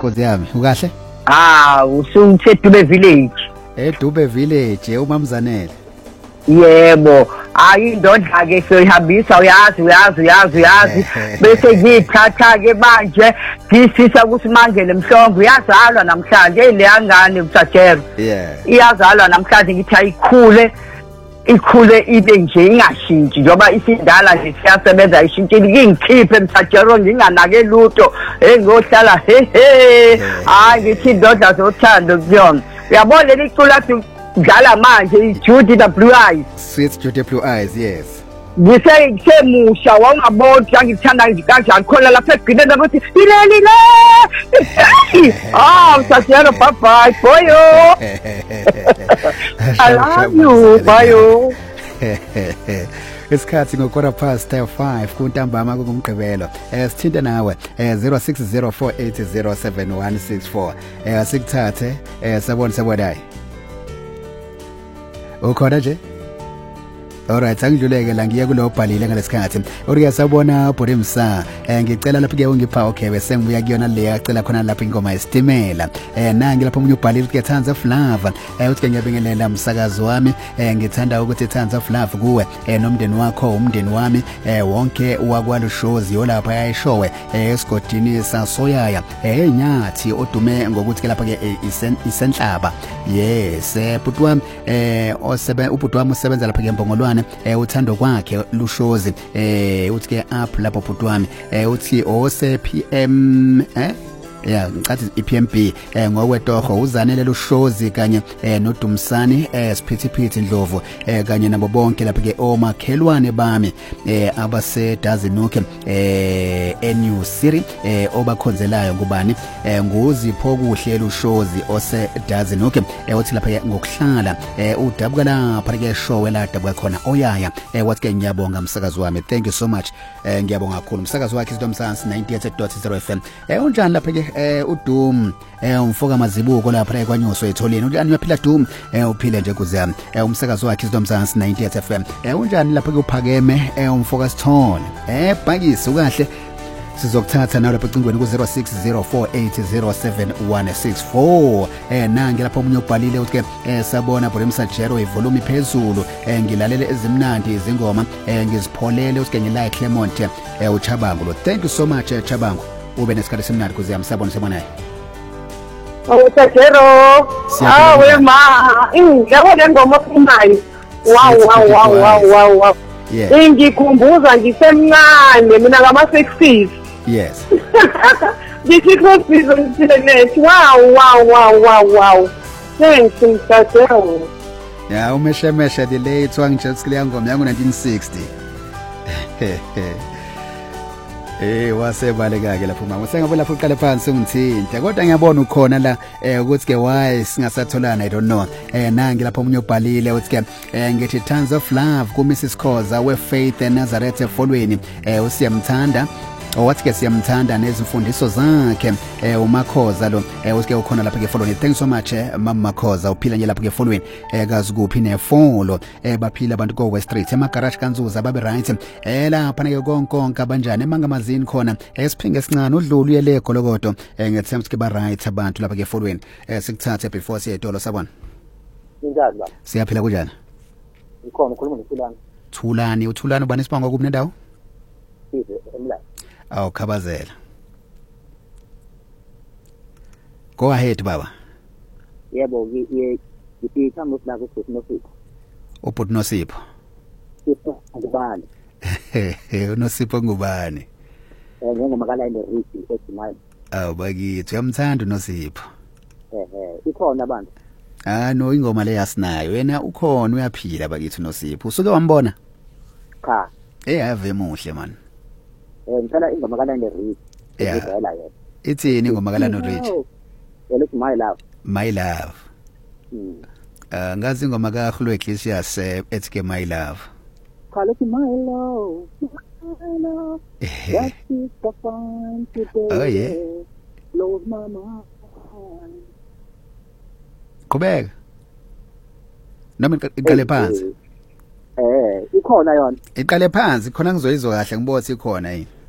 Nkosi yami ukahle? Usungithe Dube Village. Dube Village uMamzanele. Yebo, indodla ke soyihambisa uyazi bese ngithatha ke manje ngisisa kuSimangele Mhlongo uyazalwa namhlanje le yangane uTajero. Iyazalwa namhlanje ngithi ikhule ibe nje ingashintshi njoba isindala nje siyasebenza ishintshile ngingikhiphe emthajero nginganake lutho engiyohlala ngithi indodla zothando kuyona uyabona licula dlala manje Judy the Blue Eyes. Sweet Judy Blue Eyes, yes. Ngisemusha wangabona ngithanda kanjani khona lapha egcineni ukuthi ilele Mthajero bye bye boyo. I love you boyo. Isikhathi ngo5:15 kuntambama kungumgqibelo. Sithinta nawe 0604807164. Sikuthathe sabona ukhona nje. Alright, angidluleke la ngiye kulo bhalile ngalesikhathi. Uriyasabona Burimsa. Ngicela lapha ke ungipha okay bese ngibuya kuyona le yacela khona lapha ingoma yesitimela. Nangi lapha umunye ubhalile ukuthi Tons of Love. Uthi ngiyabingelela umsakazo wami. Ngithanda ukuthi Tons of Love kuwe nomndeni wakho umndeni wami wonke wakwaLushozi yolapha yayishowe esigodini sasoyaya enyathi odume ngokuthi ke lapha ke isenhlaba. Yes, bhuti wami ubhuti wami usebenza lapha ke eMbongolwane uthando kwakhe Lushozi uthi ke up lapho bhuti wami uthi ose PM ngicathi iPMB ngokwetoho uzanele Lushozi kanye noDumsani Siphithiphithi Ndlovu kanye nabo bonke lapha ke omakhelwane bami abaseDazinuke eNew City obakhonzelayo ngubani nguzipho kuhle Lushozi oseDazinuke uthi lapha ke ngokuhlala udabuka lapha ke show eladabuka khona oyaya wathi ke ngiyabonga umsakazi wami. Thank you so much. Ngiyabonga kakhulu umsakazi wakhe Sidomsansi 98.0 FM. Unjani lapha ke uDum umfoka mazibuko lapha ekwanyuso etholeni uthi uyaphila Dum uphile nje kuzami umsakazi wakhe Sidomsansi 98 FM. Unjani lapha ke uphakeme umfoka Sithole bhakisi ukahle sizokuthatha nawe lapha ecingweni ku0604807164 nangi lapha umunye ubhalile uthi ke sabona Burimsajero ivolume iphezulu ngilalele ezimnandi izingoma ngizipholele uthi ke ngilike Clement uChabangu lo. Thank you so much Chabangu ube nesikhathi semnandi kuziyami sabona semonayo. Tajero wema ngiyabona ngoma kumayi wow ingikhumbuza ngisemncane mina ngama-60s. Yes. Ngithi khosizwe ngithelenethi wow thanks Mthajero. Umeshemeshe delay ithwa ngijetsile yangoma yango-1960. Wasebaleka ke lapho mama sengabe lapho uqale phansi ungithinte kodwa ngiyabona ukhona la ukuthi ke why singasatholana I don't know. Nangi lapho umunye ubhalile uthi ke ngithi Tons of Love ku Mrs Khoza we Faith Nazareth efolweni usiyamthanda wathi ke siyamthanda nezimfundiso zakhe uMakhoza lo uthi ke ukhona lapha ke efolweni. Thank you so much mama Makhoza uphila nje lapha ke efolweni kazi kuphi nefolo baphila abantu ko West Street emagarage kanzuza babe right lapha ke konke abanjani emangamazini khona esiphinge esincane udlulu uyelego lokodo ngethemba ke ba right abantu lapha ke efolweni sikuthathe before siye etolo sabona. Injani ba? Siyaphila kunjani? Ikhona ukhuluma noThulani. Uthulani ubani sibanga kuphi nendawo? Emlando. Khabazela. Go ahead baba. Yebo ngipitha mhlaka uNosipho. Ubhuti Nosipho. Ngubani? uNosipho ngubani? Njengomakala eRichi eSmile. Bakithi uyamthanda uNosipho. Ikhona abantu. No ingoma le yasinayo wena ukhona uyaphila bakithi uNosipho. Usuke wambona? Cha. Ave muhle man. Ngicela ingoma kalane Rich. Ngiyela yena. Ithini ingoma kalane Rich? Yelethi My Love. My Love. Ngazi ingoma kaHlwe Iglesias ethi ke My Love. Khalethi My Love. My love. What is the fun today? Oh yeah. Love mama. Qhubeka. Noma iqale phansi. Ikhona yona. Iqale phansi khona ngizoyizwa kahle ngibothe ikhona yini.